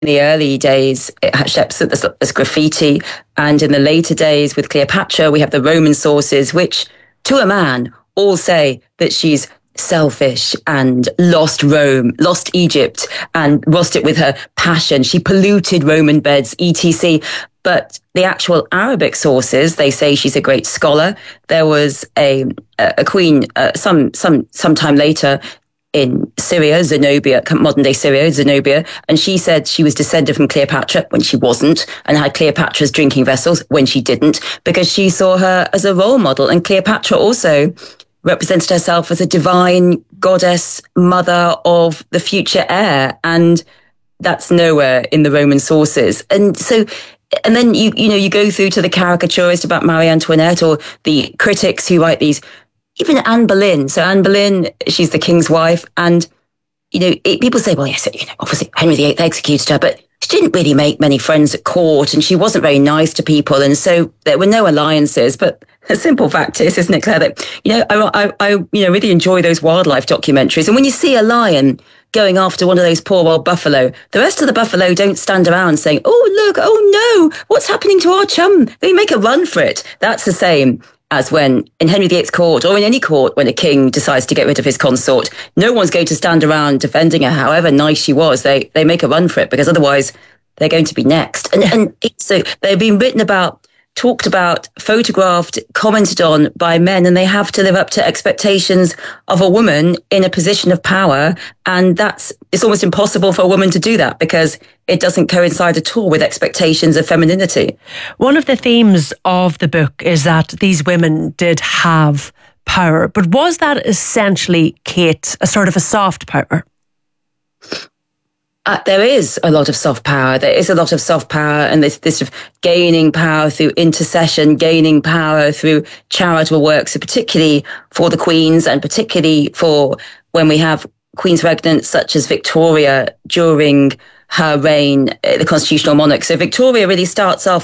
the early days, Hatshepsut, there's graffiti. And in the later days with Cleopatra, we have the Roman sources, which to a man all say that she's selfish and lost Rome, lost Egypt, and lost it with her passion. She polluted Roman beds, etc. But the actual Arabic sources, they say she's a great scholar. There was a queen some time later in Syria, Zenobia, modern day Syria, Zenobia, and she said she was descended from Cleopatra when she wasn't, and had Cleopatra's drinking vessels when she didn't, because she saw her as a role model. And Cleopatra also represented herself as a divine goddess, mother of the future heir, and that's nowhere in the Roman sources. And so, and then you go through to the caricaturist about Marie Antoinette, or the critics who write these. Even Anne Boleyn. So Anne Boleyn, she's the king's wife. And, people say, well, yes, obviously Henry VIII executed her, but she didn't really make many friends at court, and she wasn't very nice to people. And so there were no alliances. But the simple fact is, isn't it, Claire, that, I really enjoy those wildlife documentaries. And when you see a lion going after one of those poor old buffalo, the rest of the buffalo don't stand around saying, oh, look, oh no, what's happening to our chum? They make a run for it. That's the same as when in Henry VIII's court, or in any court, when a king decides to get rid of his consort, no one's going to stand around defending her, however nice she was. They make a run for it, because otherwise they're going to be next. And so they've been written about, talked about, photographed, commented on by men, and they have to live up to expectations of a woman in a position of power. And it's almost impossible for a woman to do that, because it doesn't coincide at all with expectations of femininity. One of the themes of the book is that these women did have power, but was that essentially, Kate, a sort of a soft power? There is a lot of soft power. There is a lot of soft power, and this sort of gaining power through intercession, gaining power through charitable work. So particularly for the queens, and particularly for when we have queens regnants such as Victoria during her reign, the constitutional monarch. So Queen Victoria starts off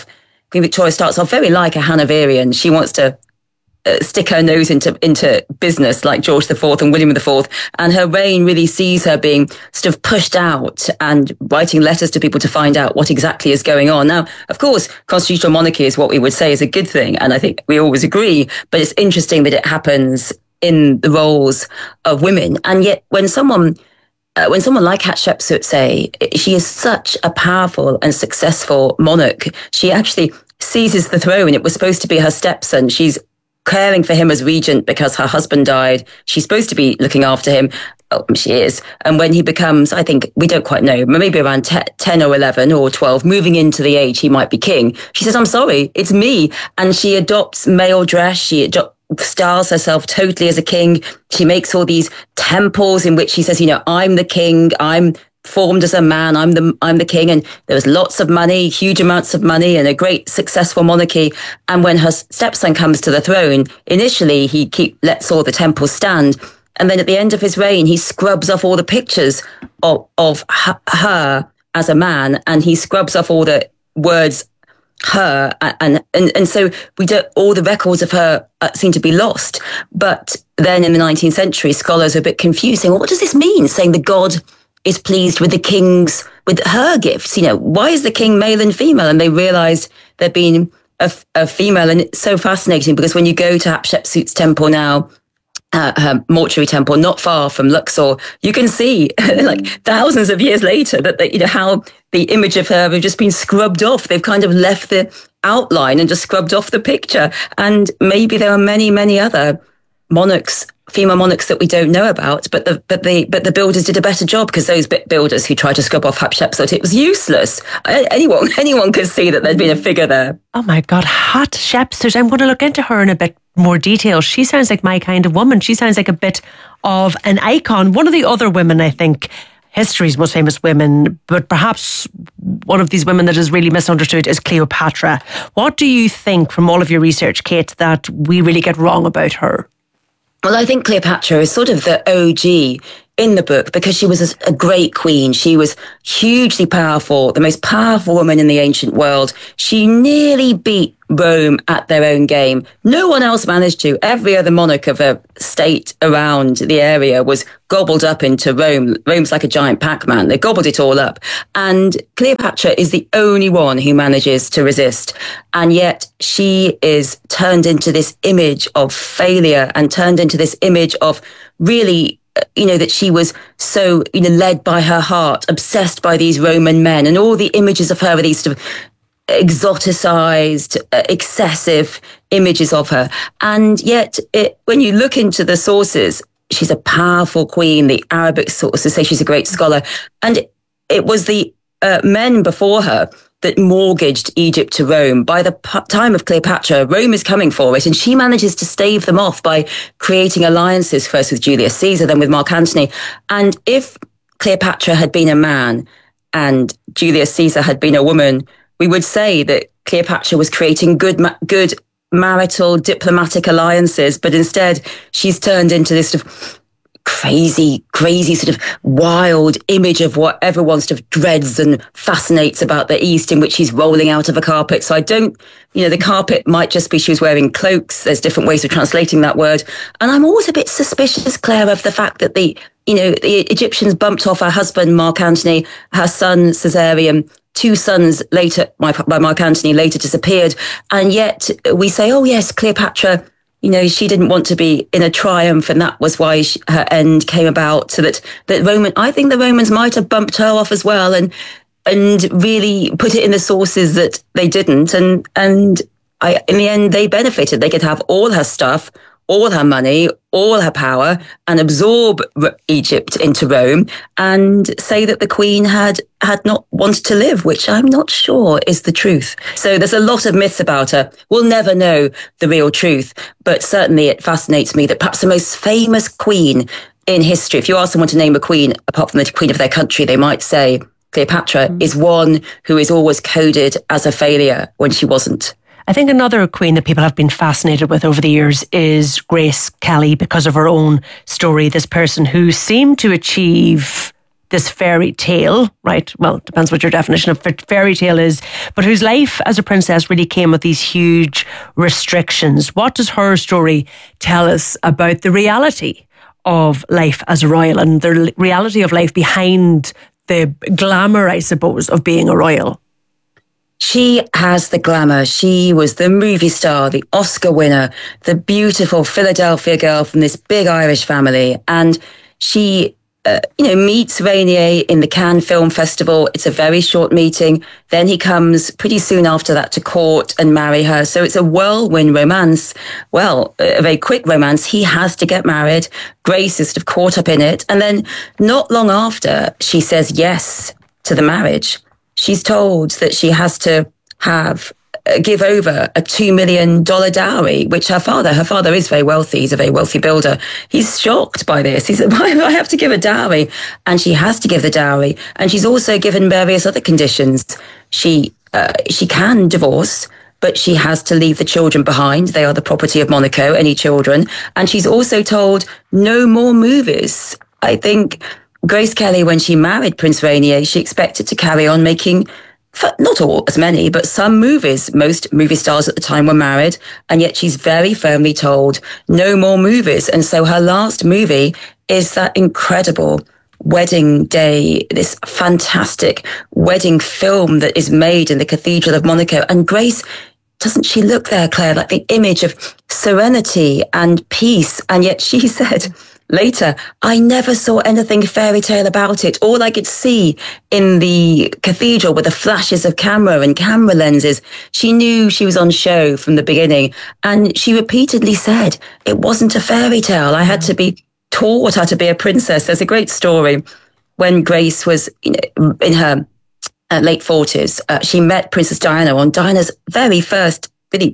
very like a Hanoverian. She wants to stick her nose into business like George IV and William IV. And her reign really sees her being sort of pushed out and writing letters to people to find out what exactly is going on. Now, of course, constitutional monarchy is what we would say is a good thing. And I think we always agree, but it's interesting that it happens in the roles of women. And yet when someone like Hatshepsut, say, she is such a powerful and successful monarch, she actually seizes the throne. It was supposed to be her stepson. She's caring for him as regent because her husband died. She's supposed to be looking after him. Oh, she is. And when he becomes, I think, we don't quite know, maybe around 10 or 11 or 12, moving into the age he might be king, she says, I'm sorry, it's me. And she adopts male dress. She styles herself totally as a king. She makes all these temples in which she says, I'm the king, I'm formed as a man, I'm the king. And there was lots of money, huge amounts of money, and a great successful monarchy. And when her stepson comes to the throne, initially he lets all the temples stand. And then at the end of his reign, he scrubs off all the pictures of her as a man, and he scrubs off all the words her, and so all the records of her seem to be lost. But then in the 19th century, scholars are a bit confused, saying, well, what does this mean? Saying the god is pleased with with her gifts. Why is the king male and female? And they realized there'd been a female. And it's so fascinating, because when you go to Hatshepsut's temple now, her mortuary temple, not far from Luxor, you can see like thousands of years later that how the image of her have just been scrubbed off. They've kind of left the outline and just scrubbed off the picture. And maybe there are many, many other female monarchs that we don't know about, but the builders did a better job, because those builders who tried to scrub off Hatshepsut, it was useless. Anyone could see that there'd been a figure there. Oh my God, Hatshepsut! I'm going to look into her in a bit more detail. She sounds like my kind of woman. She sounds like a bit of an icon. One of the other women, I think, history's most famous women, but perhaps one of these women that is really misunderstood is Cleopatra. What do you think, from all of your research, Kate, that we really get wrong about her? Well, I think Cleopatra is sort of the OG in the book because she was a great queen. She was hugely powerful, the most powerful woman in the ancient world. She nearly beat Rome at their own game. No one else managed to. Every other monarch of a state around the area was gobbled up into Rome. Rome's like a giant Pac-Man. They gobbled it all up. And Cleopatra is the only one who manages to resist. And yet she is turned into this image of failure and turned into this image of really, that she was so, led by her heart, obsessed by these Roman men, and all the images of her are these sort of exoticized, excessive images of her. And yet, when you look into the sources, she's a powerful queen. The Arabic sources say she's a great scholar. And it was the men before her that mortgaged Egypt to Rome. By the time of Cleopatra, Rome is coming for it, and she manages to stave them off by creating alliances, first with Julius Caesar, then with Mark Antony. And if Cleopatra had been a man and Julius Caesar had been a woman, we would say that Cleopatra was creating good marital diplomatic alliances, but instead she's turned into this sort of crazy sort of wild image of what everyone sort of dreads and fascinates about the East, in which she's rolling out of a carpet. So I don't, the carpet might just be she was wearing cloaks. There's different ways of translating that word. And I'm always a bit suspicious, Claire, of the fact that the Egyptians bumped off her husband, Mark Antony, her son, Caesarion. 2 sons later, by Mark Antony, later disappeared. And yet we say, oh yes, Cleopatra, she didn't want to be in a triumph, and that was why her end came about. So that I think the Romans might have bumped her off as well, and really put it in the sources that they didn't. And in the end, they benefited. They could have all her stuff, all her money, all her power, and absorb Egypt into Rome, and say that the queen had not wanted to live, which I'm not sure is the truth. So there's a lot of myths about her. We'll never know the real truth, but certainly it fascinates me that perhaps the most famous queen in history, if you ask someone to name a queen, apart from the queen of their country, they might say Cleopatra is one who is always coded as a failure when she wasn't. I think another queen that people have been fascinated with over the years is Grace Kelly, because of her own story. This person who seemed to achieve this fairy tale, right? Well, it depends what your definition of fairy tale is, but whose life as a princess really came with these huge restrictions. What does her story tell us about the reality of life as a royal and the reality of life behind the glamour, I suppose, of being a royal? She has the glamour. She was the movie star, the Oscar winner, the beautiful Philadelphia girl from this big Irish family. And she, meets Rainier in the Cannes Film Festival. It's a very short meeting. Then he comes pretty soon after that to court and marry her. So it's a whirlwind romance. Well, a very quick romance. He has to get married. Grace is sort of caught up in it. And then not long after, she says yes to the marriage. She's told that she has to give over a $2 million dowry, which her father is very wealthy. He's a very wealthy builder. He's shocked by this. He said, why do I have to give a dowry? And she has to give the dowry. And she's also given various other conditions. She can divorce, but she has to leave the children behind. They are the property of Monaco, any children. And she's also told no more movies. I think Grace Kelly, when she married Prince Rainier, she expected to carry on making, not all as many, but some movies. Most movie stars at the time were married, and yet she's very firmly told no more movies. And so her last movie is that incredible Wedding Day, this fantastic wedding film that is made in the Cathedral of Monaco. And Grace, doesn't she look there, Claire, like the image of serenity and peace? And yet she said later, I never saw anything fairy tale about it. All I could see in the cathedral were the flashes of camera and camera lenses. She knew she was on show from the beginning. And she repeatedly said, it wasn't a fairy tale. I had to be taught how to be a princess. There's a great story when Grace was in her late 40s. She met Princess Diana on Diana's very first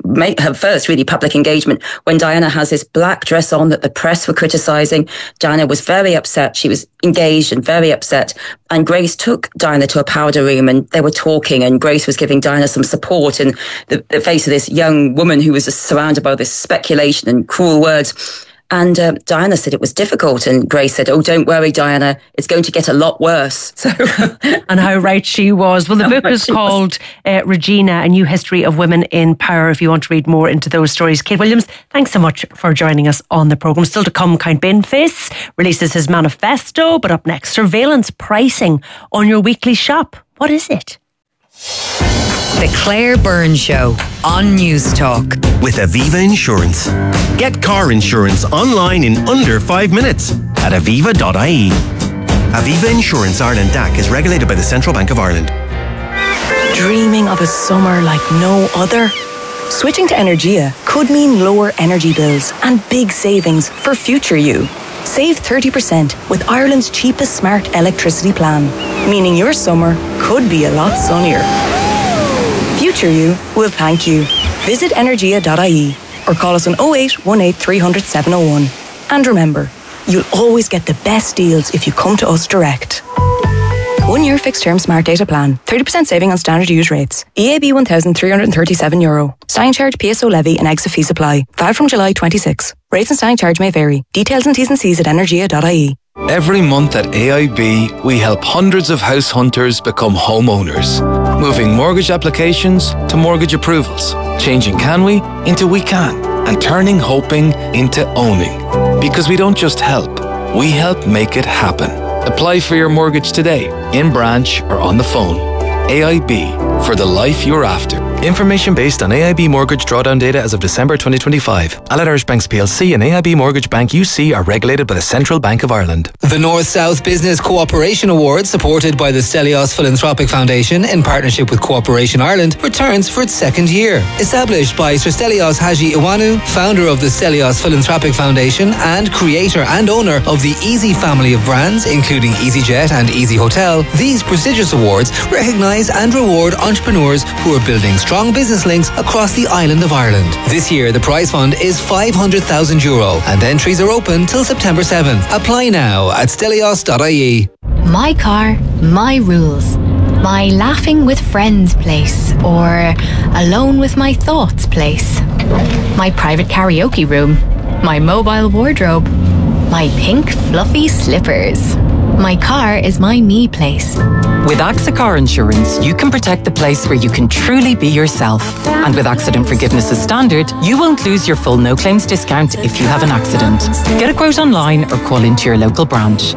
really public engagement, when Diana has this black dress on that the press were criticizing. Diana was very upset. She was engaged and very upset. And Grace took Diana to a powder room and they were talking, and Grace was giving Diana some support in the face of this young woman who was just surrounded by this speculation and cruel words. And Diana said it was difficult. And Grace said, oh, don't worry, Diana, it's going to get a lot worse. So, and how right she was. Well, the book is called Regina, A New History of Women in Power, if you want to read more into those stories. Kate Williams, thanks so much for joining us on the programme. Still to come, Count Baneface releases his manifesto, but up next, surveillance pricing on your weekly shop. What is it? The Claire Byrne Show on News Talk. With Aviva Insurance. Get car insurance online in under 5 minutes at aviva.ie. Aviva Insurance Ireland DAC is regulated by the Central Bank of Ireland. Dreaming of a summer like no other? Switching to Energia could mean lower energy bills and big savings for future you. Save 30% with Ireland's cheapest smart electricity plan, meaning your summer could be a lot sunnier. Future you will thank you. Visit energia.ie or call us on 08 18 300 701. And remember, you'll always get the best deals if you come to us direct. 1 year fixed term smart data plan. 30% saving on standard use rates. EAB €1,337. Standing charge, PSO levy and exit fees apply. Valid from July 26. Rates and standing charge may vary. Details and T's and C's at energia.ie. Every month at AIB, we help hundreds of house hunters become homeowners. Moving mortgage applications to mortgage approvals. Changing can we into we can. And turning hoping into owning. Because we don't just help, we help make it happen. Apply for your mortgage today, in branch or on the phone. AIB, for the life you're after. Information based on AIB mortgage drawdown data as of December 2025. Allied Irish Banks PLC and AIB Mortgage Bank UC are regulated by the Central Bank of Ireland. The North-South Business Cooperation Award, supported by the Stelios Philanthropic Foundation in partnership with Cooperation Ireland, returns for its second year. Established by Sir Stelios Haji Iwanu, founder of the Stelios Philanthropic Foundation and creator and owner of the Easy family of brands, including EasyJet and Easy Hotel, these prestigious awards recognise and reward entrepreneurs who are building strong business links across the island of Ireland. This year, the prize fund is €500,000 and entries are open till September 7th. Apply now at stelios.ie. My car, my rules. My laughing with friends place, or alone with my thoughts place. My private karaoke room. My mobile wardrobe. My pink fluffy slippers. My car is my me place. With AXA Car Insurance, you can protect the place where you can truly be yourself. And with accident forgiveness as standard, you won't lose your full no claims discount if you have an accident. Get a quote online or call into your local branch.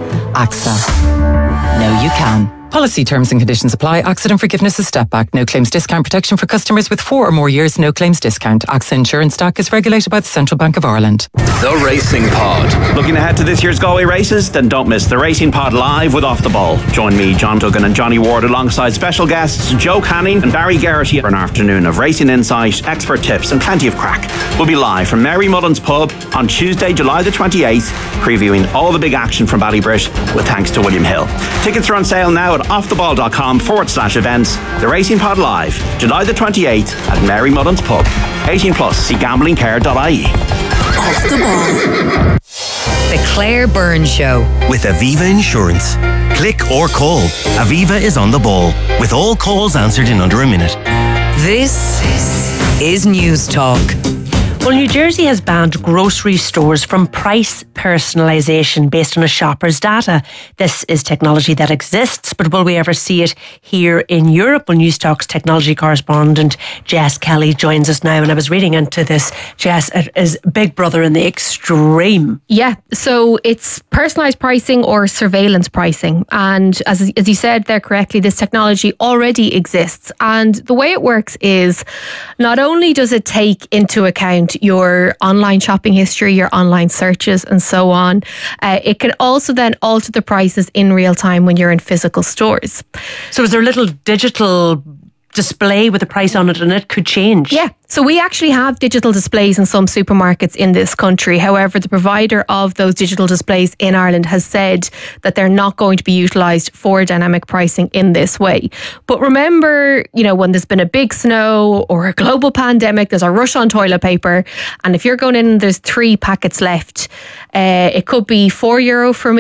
AXA. Know you can. Policy terms and conditions apply. Accident forgiveness is step back. No claims discount protection for customers with 4 or more years no claims discount. AXA Insurance DAC is regulated by the Central Bank of Ireland. The Racing Pod. Looking ahead to this year's Galway races? Then don't miss the Racing Pod live with Off the Ball. Join me, John Duggan and Johnny Ward alongside special guests Joe Canning and Barry Garrity for an afternoon of racing insight, expert tips and plenty of crack. We'll be live from Mary Mullen's Pub on Tuesday, July the 28th, previewing all the big action from Ballybrit with thanks to William Hill. Tickets are on sale now at offtheball.com/events. The Racing Pod live, July the 28th at Mary Mullen's Pub. 18 plus, see gamblingcare.ie. Off the Ball. The Claire Byrne Show. With Aviva Insurance. Click or call. Aviva is on the ball, with all calls answered in under a minute. This is News Talk. Well, New Jersey has banned grocery stores from price personalisation based on a shopper's data. This is technology that exists, but will we ever see it here in Europe? Well, News Talk's technology correspondent Jess Kelly joins us now, and I was reading into this, Jess, it is Big Brother in the extreme. Yeah, so it's personalised pricing or surveillance pricing, and as you said there correctly, this technology already exists, and the way it works is not only does it take into account your online shopping history, your online searches and so on, it can also then alter the prices in real time when you're in physical stores. So is there a little digital display with a price on it and it could change? Yeah. So we actually have digital displays in some supermarkets in this country. However, the provider of those digital displays in Ireland has said that they're not going to be utilised for dynamic pricing in this way. But remember, when there's been a big snow or a global pandemic, there's a rush on toilet paper. And if you're going in and there's 3 packets left, it could be €4 for me.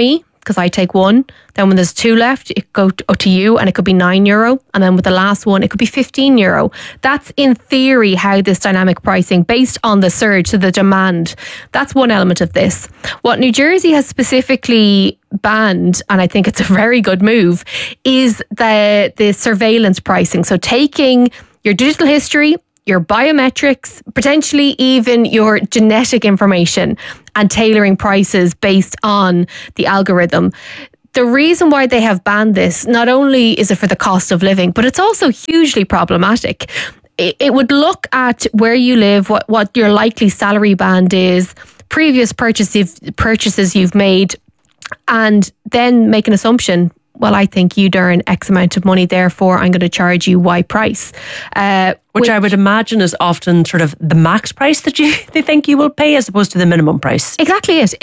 because I take one. Then when there's 2 left, it go to you, and it could be €9. And then with the last one, it could be €15. That's in theory how this dynamic pricing, based on the surge, so the demand. That's one element of this. What New Jersey has specifically banned, and I think it's a very good move, is the surveillance pricing. So taking your digital history, your biometrics, potentially even your genetic information, and tailoring prices based on the algorithm. The reason why they have banned this, not only is it for the cost of living, but it's also hugely problematic. It would look at where you live, what your likely salary band is, previous purchases you've made, and then make an assumption. Well, I think you'd earn X amount of money, therefore I'm going to charge you Y price. Which I would imagine is often sort of the max price that they think you will pay, as opposed to the minimum price. Exactly it.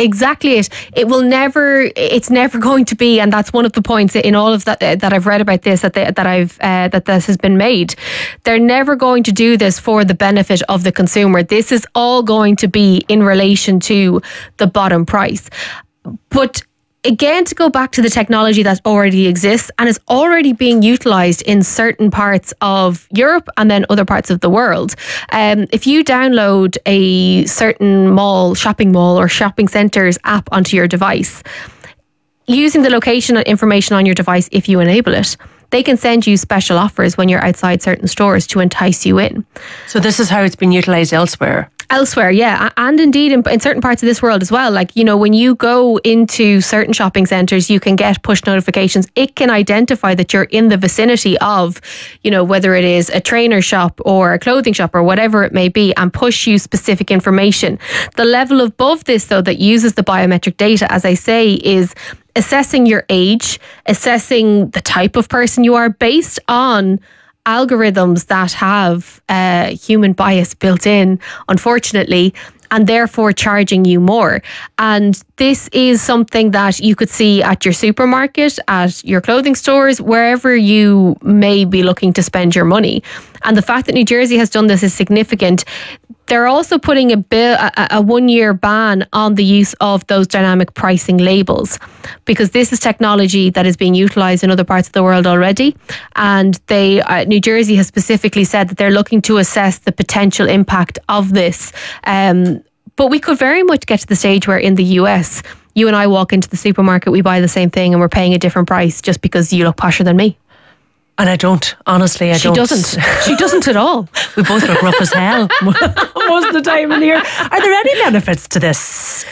It's never going to be, and that's one of the points in all of that I've read about this, that this has been made. They're never going to do this for the benefit of the consumer. This is all going to be in relation to the bottom price. But again, to go back to the technology that already exists and is already being utilised in certain parts of Europe and then other parts of the world. If you download a certain shopping mall or shopping centre's app onto your device, using the location information on your device, if you enable it, they can send you special offers when you're outside certain stores to entice you in. So this is how it's been utilised elsewhere? Elsewhere, yeah. And indeed in certain parts of this world as well. Like, when you go into certain shopping centres, you can get push notifications. It can identify that you're in the vicinity of, whether it is a trainer shop or a clothing shop or whatever it may be, and push you specific information. The level above this, though, that uses the biometric data, as I say, is assessing your age, assessing the type of person you are based on algorithms that have human bias built in, unfortunately, and therefore charging you more. And this is something that you could see at your supermarket, at your clothing stores, wherever you may be looking to spend your money. And the fact that New Jersey has done this is significant. They're also putting a 1-year ban on the use of those dynamic pricing labels, because this is technology that is being utilised in other parts of the world already. And New Jersey has specifically said that they're looking to assess the potential impact of this. But we could very much get to the stage where in the US, you and I walk into the supermarket, we buy the same thing and we're paying a different price just because you look posher than me. And I don't. Honestly, I don't. She doesn't at all. We both look rough as hell most of the time in here. Are there any benefits to this?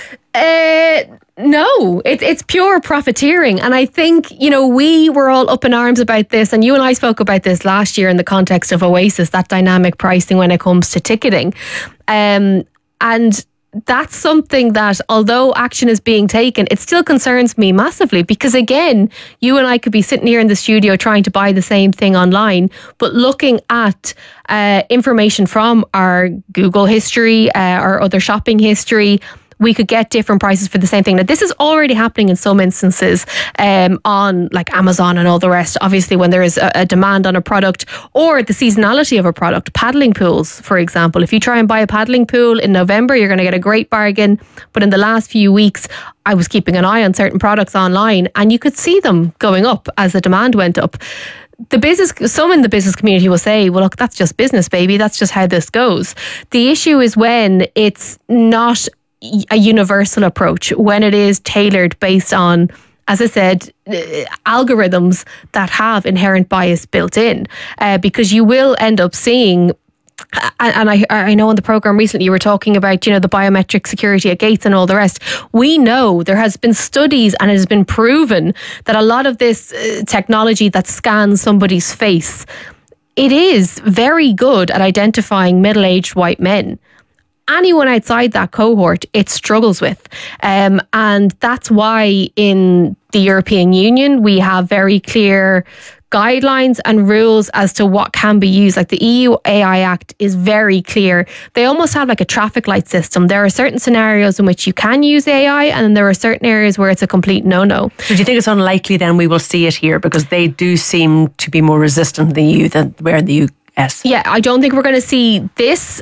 No, it's pure profiteering. And I think, we were all up in arms about this, and you and I spoke about this last year in the context of Oasis, that dynamic pricing when it comes to ticketing. And that's something that, although action is being taken, it still concerns me massively, because again, you and I could be sitting here in the studio trying to buy the same thing online, but looking at information from our Google history, our other shopping history, we could get different prices for the same thing. Now, this is already happening in some instances on like Amazon and all the rest. Obviously, when there is a demand on a product or the seasonality of a product. Paddling pools, for example. If you try and buy a paddling pool in November, you're going to get a great bargain. But in the last few weeks, I was keeping an eye on certain products online and you could see them going up as the demand went up. Some in the business community will say, well, look, that's just business, baby. That's just how this goes. The issue is when it's not a universal approach, when it is tailored based on, as I said, algorithms that have inherent bias built in, because you will end up seeing, and I know on the programme recently you were talking about, the biometric security at gates and all the rest. We know there has been studies and it has been proven that a lot of this technology that scans somebody's face, it is very good at identifying middle-aged white men. Anyone outside that cohort, it struggles with. And that's why in the European Union, we have very clear guidelines and rules as to what can be used. Like the EU AI Act is very clear. They almost have like a traffic light system. There are certain scenarios in which you can use AI, and there are certain areas where it's a complete no-no. So do you think it's unlikely then we will see it here, because they do seem to be more resistant in the EU than we're in the US? Yeah, I don't think we're going to see this.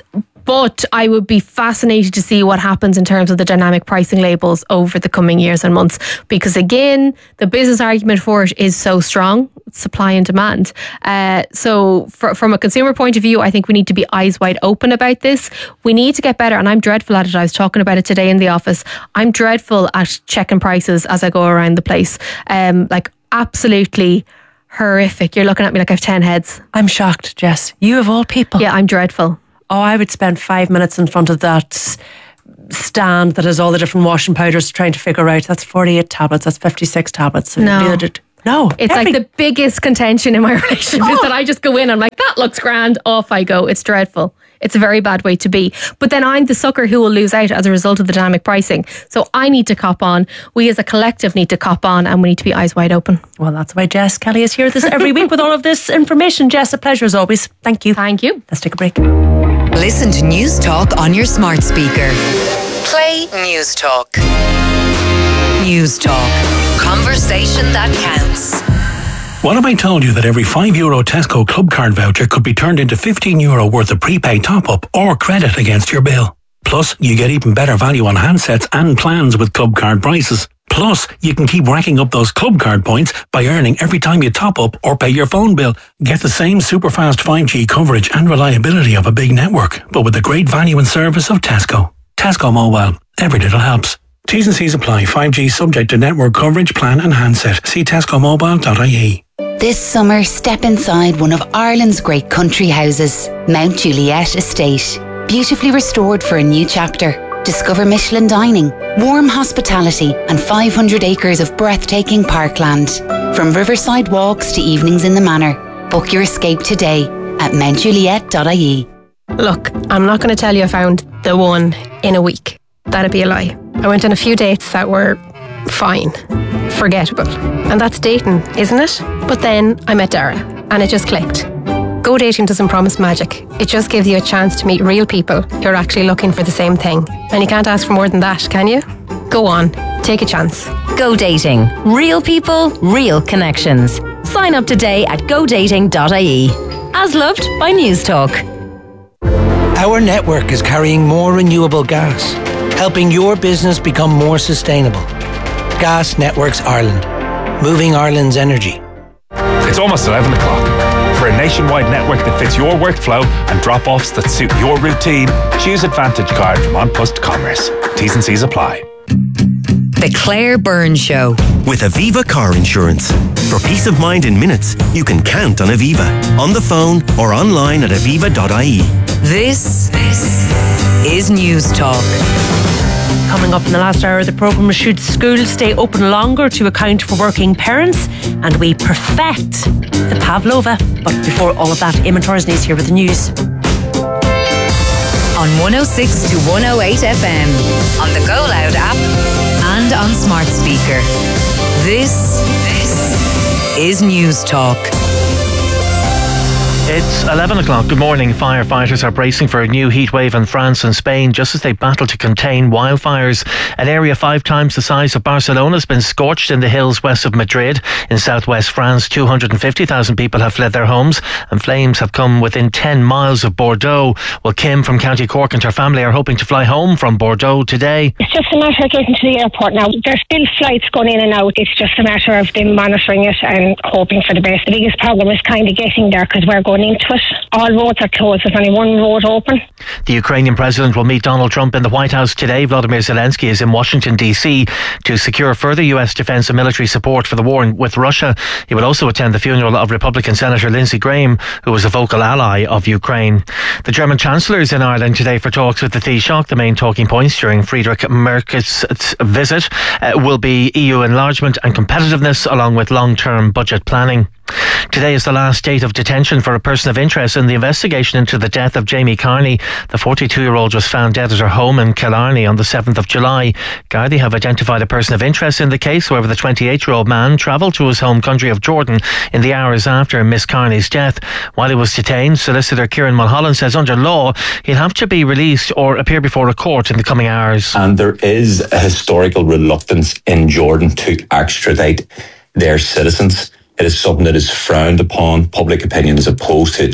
But I would be fascinated to see what happens in terms of the dynamic pricing labels over the coming years and months, because again, the business argument for it is so strong, supply and demand. So from a consumer point of view, I think we need to be eyes wide open about this. We need to get better, and I'm dreadful at it. I was talking about it today in the office. I'm dreadful at checking prices as I go around the place. Like absolutely horrific. You're looking at me like I have 10 heads. I'm shocked, Jess. You of all people. Yeah, I'm dreadful. Oh, I would spend 5 minutes in front of that stand that has all the different washing powders trying to figure out that's 48 tablets, that's 56 tablets. No, it's like the biggest contention in my relationship is that I just go in, I'm like, that looks grand, off I go. It's dreadful. It's a very bad way to be. But then I'm the sucker who will lose out as a result of the dynamic pricing. So I need to cop on. We as a collective need to cop on, and we need to be eyes wide open. Well, that's why Jess Kelly is here every week with all of this information. Jess, a pleasure as always. Thank you. Thank you. Let's take a break. Listen to News Talk on your smart speaker. Play News Talk. News Talk. Conversation that counts. What if I told you that every €5 Tesco Club Card voucher could be turned into €15 worth of prepaid top-up or credit against your bill? Plus, you get even better value on handsets and plans with Club Card prices. Plus, you can keep racking up those Club Card points by earning every time you top up or pay your phone bill. Get the same super fast 5G coverage and reliability of a big network, but with the great value and service of Tesco. Tesco Mobile. Every little helps. T's and C's apply. 5G subject to network coverage, plan and handset. See tescomobile.ie. This summer, step inside one of Ireland's great country houses, Mount Juliet Estate. Beautifully restored for a new chapter. Discover Michelin dining, warm hospitality and 500 acres of breathtaking parkland. From riverside walks to evenings in the manor. Book your escape today at mountjuliet.ie. Look, I'm not going to tell you I found the one in a week. That'd be a lie. I went on a few dates that were fine, forgettable. And that's dating, isn't it? But then I met Dara and it just clicked. Go Dating doesn't promise magic. It just gives you a chance to meet real people who are actually looking for the same thing. And you can't ask for more than that, can you? Go on, take a chance. Go Dating. Real people, real connections. Sign up today at godating.ie. As loved by News Talk. Our network is carrying more renewable gas, helping your business become more sustainable. Gas Networks Ireland, moving Ireland's energy. It's almost 11 o'clock. For a nationwide network that fits your workflow and drop-offs that suit your routine, choose Advantage Card from An Post Commerce. T's and C's apply. The Claire Byrne Show. With Aviva Car Insurance. For peace of mind in minutes, you can count on Aviva. On the phone or online at aviva.ie. This is News Talk. Coming up in the last hour of the programme, should schools stay open longer to account for working parents? And we perfect the pavlova. But before all of that, Eamon Torsney is here with the news. On 106 to 108 FM, on the Go Loud app, and on smart speaker. This is News Talk. It's 11 o'clock. Good morning. Firefighters are bracing for a new heatwave in France and Spain just as they battle to contain wildfires. An area 5 times the size of Barcelona has been scorched in the hills west of Madrid. In southwest France, 250,000 people have fled their homes and flames have come within 10 miles of Bordeaux. Well, Kim from County Cork and her family are hoping to fly home from Bordeaux today. It's just a matter of getting to the airport now. There's still flights going in and out. It's just a matter of them monitoring it and hoping for the best. The biggest problem is kind of getting there because we're going into it. All roads are closed. There's only one road open. The Ukrainian president will meet Donald Trump in the White House today. Vladimir Zelensky is in Washington, D.C. to secure further U.S. defence and military support for the war with Russia. He will also attend the funeral of Republican Senator Lindsey Graham, who was a vocal ally of Ukraine. The German Chancellor is in Ireland today for talks with the Taoiseach. The main talking points during Friedrich Merz' visit will be EU enlargement and competitiveness, along with long-term budget planning. Today is the last date of detention for a person of interest in the investigation into the death of Jamie Carney. The 42-year-old was found dead at her home in Killarney on the 7th of July. Gardaí have identified a person of interest in the case. However, the 28-year-old man travelled to his home country of Jordan in the hours after Miss Carney's death. While he was detained, solicitor Kieran Mulholland says under law he'll have to be released or appear before a court in the coming hours. And there is a historical reluctance in Jordan to extradite their citizens. It is something that is frowned upon. Public opinion is opposed to it.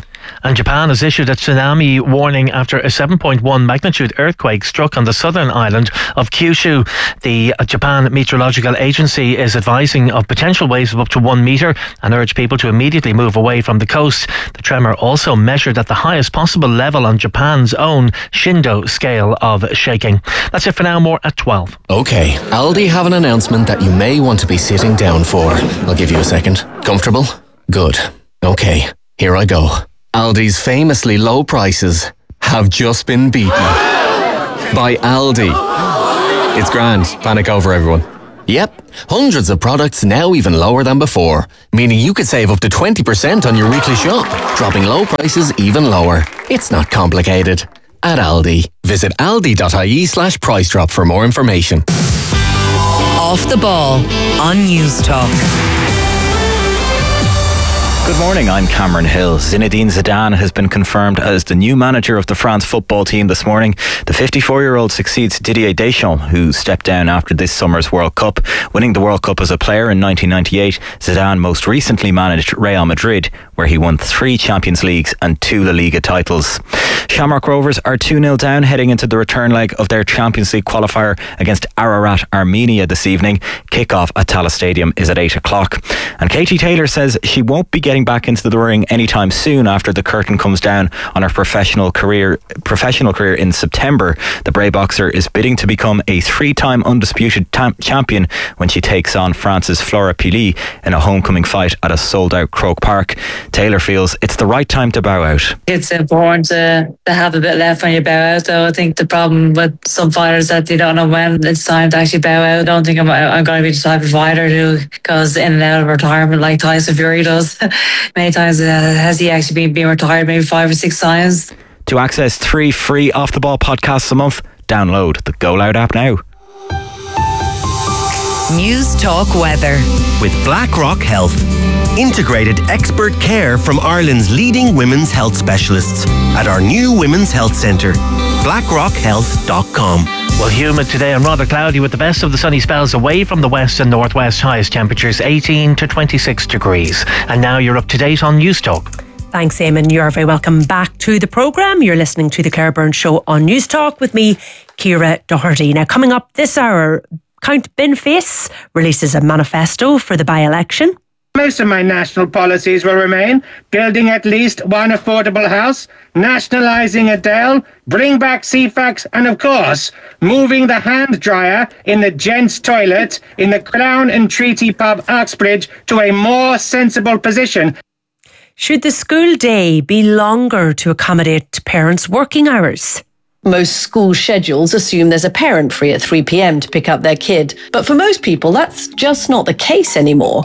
And Japan has issued a tsunami warning after a 7.1 magnitude earthquake struck on the southern island of Kyushu. The Japan Meteorological Agency is advising of potential waves of up to 1 metre and urged people to immediately move away from the coast. The tremor also measured at the highest possible level on Japan's own Shindo scale of shaking. That's it for now. More at 12. Okay, Aldi have an announcement that you may want to be sitting down for. I'll give you a second. Comfortable? Good. Okay, here I go. Aldi's famously low prices have just been beaten by Aldi. It's grand. Panic over, everyone. Yep, hundreds of products now even lower than before, meaning you could save up to 20% on your weekly shop, dropping low prices even lower. It's not complicated. At Aldi, visit aldi.ie/price drop for more information. Off the Ball on News Talk. Good morning, I'm Cameron Hill. Zinedine Zidane has been confirmed as the new manager of the France football team this morning. The 54-year-old succeeds Didier Deschamps, who stepped down after this summer's World Cup. Winning the World Cup as a player in 1998, Zidane most recently managed Real Madrid, where he won 3 Champions Leagues and 2 La Liga titles. Shamrock Rovers are 2-0 down heading into the return leg of their Champions League qualifier against Ararat Armenia this evening. Kick-off at Tallaght Stadium is at 8 o'clock. And Katie Taylor says she won't be getting back into the ring anytime soon after the curtain comes down on her professional career in September. The Bray boxer is bidding to become a 3-time undisputed champion when she takes on France's Flora Pili in a homecoming fight at a sold-out Croke Park. Taylor feels it's the right time to bow out. It's important to have a bit left when you bow out, though. I think the problem with some fighters that they don't know when it's time to actually bow out. I don't think I'm going to be the type of fighter who goes in and out of retirement like Tyson Fury does. Many times has he actually been retired, maybe 5 or 6 times. To access 3 free Off the Ball podcasts a month, download the Go Loud app now. News Talk Weather with BlackRock Health. Integrated expert care from Ireland's leading women's health specialists at our new Women's Health Centre. BlackRockHealth.com. Well, humid today and rather cloudy with the best of the sunny spells away from the west and northwest. Highest temperatures 18 to 26 degrees. And now you're up to date on News Talk. Thanks, Eamon. You're very welcome back to the programme. You're listening to the Claire Byrne Show on News Talk with me, Ciara Doherty. Now, coming up this hour, Count Boniface releases a manifesto for the by-election. Most of my national policies will remain: building at least one affordable house, nationalising Adele, bring back CFAX, and of course, moving the hand dryer in the gents' toilet in the Crown and Treaty pub Uxbridge to a more sensible position. Should the school day be longer to accommodate parents' working hours? Most school schedules assume there's a parent free at 3 p.m. to pick up their kid. But for most people, that's just not the case anymore.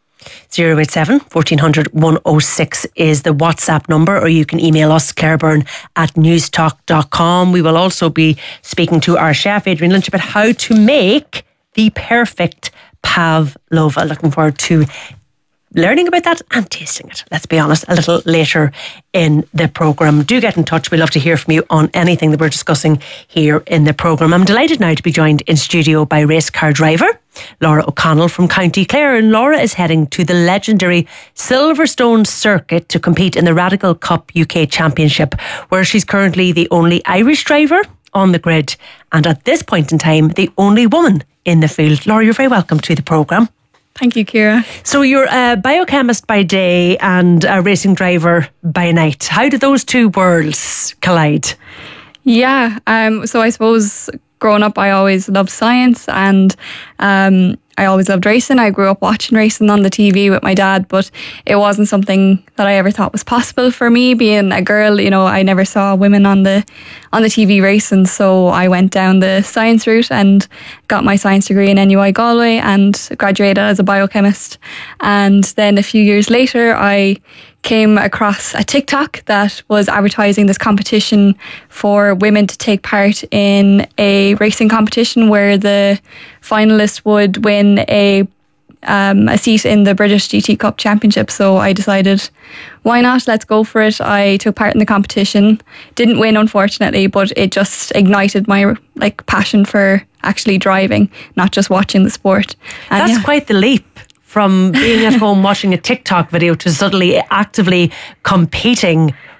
087 1400 106 is the WhatsApp number, or you can email us, claireburn@newstalk.com. We will also be speaking to our chef, Adrian Lynch, about how to make the perfect pavlova. Looking forward to learning about that and tasting it, let's be honest, a little later in the programme. Do get in touch. We'd love to hear from you on anything that we're discussing here in the programme. I'm delighted now to be joined in studio by race car driver Laura O'Connell from County Clare. And Laura is heading to the legendary Silverstone circuit to compete in the Radical Cup UK Championship, where she's currently the only Irish driver on the grid and at this point in time the only woman in the field. Laura, you're very welcome to the programme. Thank you, Ciara. So you're a biochemist by day and a racing driver by night. How did those two worlds collide? Yeah, so I suppose growing up I always loved science and I always loved racing. I grew up watching racing on the TV with my dad, but it wasn't something that I ever thought was possible for me. Being a girl, you know, I never saw women on the TV racing, so I went down the science route and got my science degree in NUI Galway and graduated as a biochemist. And then a few years later, I came across a TikTok that was advertising this competition for women to take part in a racing competition where the finalist would win a seat in the British GT Cup Championship. So I decided, why not? Let's go for it. I took part in the competition. Didn't win, unfortunately, but it just ignited my passion for actually driving, not just watching the sport. And that's quite the leap. From being at home watching a TikTok video to suddenly actively competing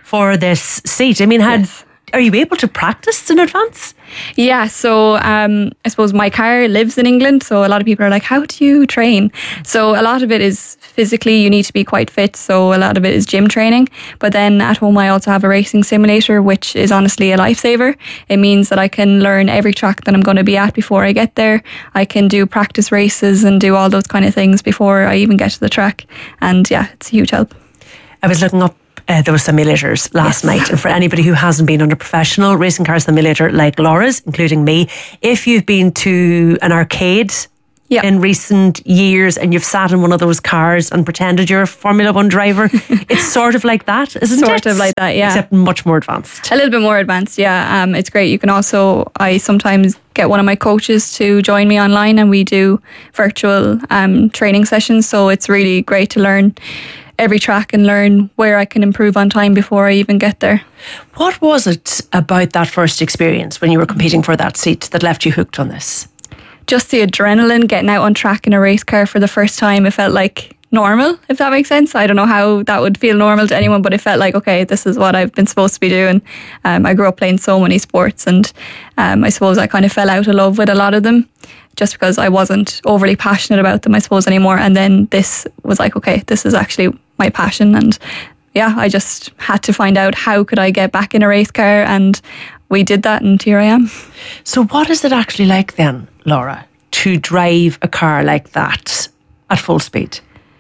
for this seat. I mean, are you able to practice in advance? Yeah, so I suppose my car lives in England, so a lot of people are like, how do you train? So a lot of it is physically, you need to be quite fit, so a lot of it is gym training. But then at home I also have a racing simulator, which is honestly a lifesaver. It means that I can learn every track that I'm going to be at before I get there. I can do practice races and do all those kind of things before I even get to the track. And yeah, it's a huge help. I was looking up those simulators last night. And for anybody who hasn't been on a professional racing car simulator like Laura's, including me, if you've been to an arcade in recent years and you've sat in one of those cars and pretended you're a Formula One driver, it's sort of like that, isn't it? Sort of like that, yeah. Except much more advanced. A little bit more advanced, yeah. It's great. You can also, I sometimes get one of my coaches to join me online and we do virtual training sessions. So it's really great to learn every track and learn where I can improve on time before I even get there. What was it about that first experience when you were competing for that seat that left you hooked on this? Just the adrenaline, getting out on track in a race car for the first time. It felt like normal, if that makes sense. I don't know how that would feel normal to anyone, but it felt like, okay, this is what I've been supposed to be doing. I grew up playing so many sports and I suppose I kind of fell out of love with a lot of them just because I wasn't overly passionate about them, I suppose, anymore. And then this was like, okay, this is actually my passion. And yeah, I just had to find out how could I get back in a race car, and we did that, and here I am. So what is it actually like then, Laura, to drive a car like that at full speed?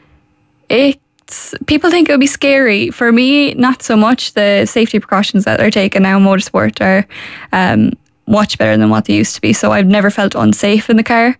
People think it would be scary. For me, not so much. The safety precautions that are taken now in motorsport are much better than what they used to be. So I've never felt unsafe in the car.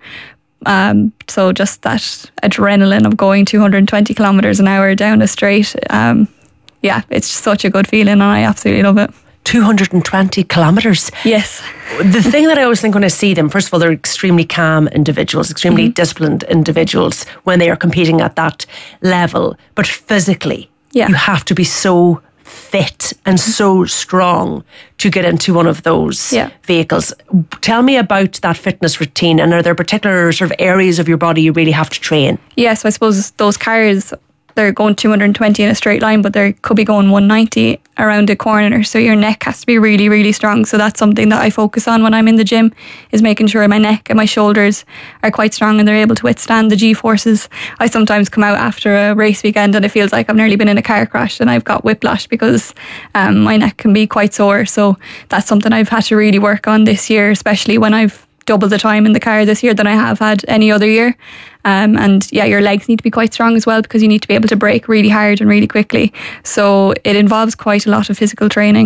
So just that adrenaline of going 220 kilometers an hour down a straight, yeah, it's such a good feeling and I absolutely love it. 220 kilometres. Yes. The thing that I always think when I see them, first of all, they're extremely calm individuals, extremely disciplined individuals when they are competing at that level. But physically, you have to be so fit and so strong to get into one of those vehicles. Tell me about that fitness routine, and are there particular sort of areas of your body you really have to train? Yeah, so I suppose those cars, they're going 220 in a straight line, but they could be going 190 around a corner. So your neck has to be really, really strong. So that's something that I focus on when I'm in the gym, is making sure my neck and my shoulders are quite strong and they're able to withstand the G-forces. I sometimes come out after a race weekend and it feels like I've nearly been in a car crash and I've got whiplash because my neck can be quite sore. So that's something I've had to really work on this year, especially when I've double the time in the car this year than I have had any other year. And yeah, your legs need to be quite strong as well because you need to be able to brake really hard and really quickly. So it involves quite a lot of physical training.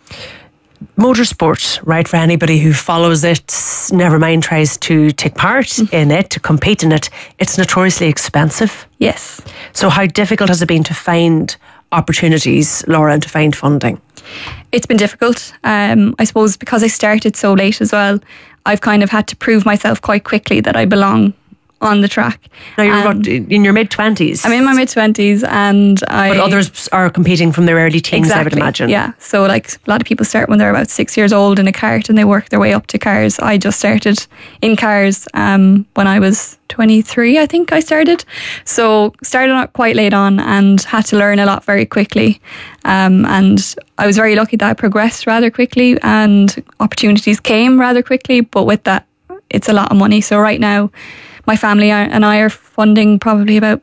Motorsport, right, for anybody who follows it, never mind tries to take part in it, to compete in it, it's notoriously expensive. Yes. So how difficult has it been to find opportunities, Laura, and to find funding? It's been difficult. I suppose because I started so late as well, I've kind of had to prove myself quite quickly that I belong on the track. Now you're in your mid-20s. I'm in my mid-20s but others are competing from their early teens, exactly, I would imagine. Yeah, so like a lot of people start when they're about 6 years old in a kart and they work their way up to cars. I just started in cars when I was 23, I think I started. So started out quite late on and had to learn a lot very quickly. And I was very lucky that I progressed rather quickly and opportunities came rather quickly. But with that, it's a lot of money. So right now, my family and I are funding probably about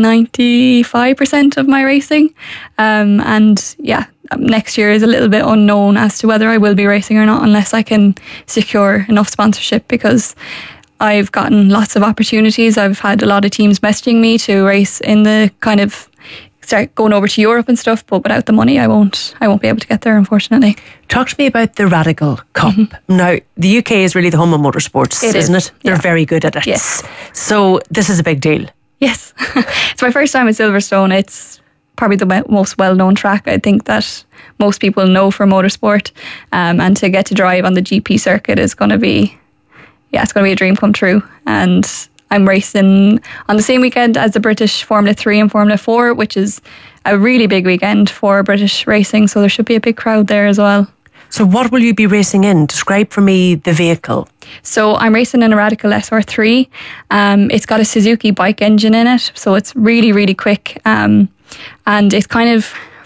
95% of my racing. And yeah, next year is a little bit unknown as to whether I will be racing or not unless I can secure enough sponsorship, because I've gotten lots of opportunities. I've had a lot of teams messaging me to race in the kind of start going over to Europe and stuff, but without the money I won't be able to get there, unfortunately. Talk to me about the Radical Cup. Now, the UK is really the home of motorsports, isn't it? They're very good at it. Yes. So this is a big deal. Yes. It's my first time at Silverstone. It's probably the most well-known track, I think, that most people know for motorsport. And to get to drive on the GP circuit is going to be, it's going to be a dream come true. And I'm racing on the same weekend as the British Formula 3 and Formula 4, which is a really big weekend for British racing. So there should be a big crowd there as well. So what will you be racing in? Describe for me the vehicle. So I'm racing in a Radical SR3. It's got a Suzuki bike engine in it. So it's really, really quick. And it's kind of